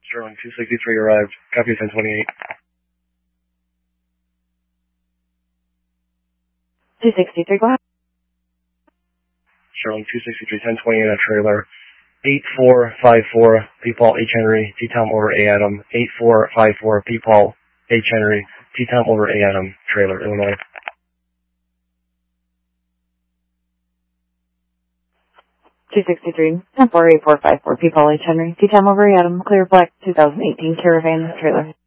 Sterling 263 arrived. Copy 1028. 263, go ahead. Sterling 263, 1028 on trailer. 8454 P. Paul H. Henry, T-Tom over A. Adam. 8454 P. Paul H. Henry, T-Tom over A. Adam, trailer, Illinois. 263, 10-4-8454 P. Paul H. Henry, T-Tom over A. Adam, clear black 2018 Caravan, trailer.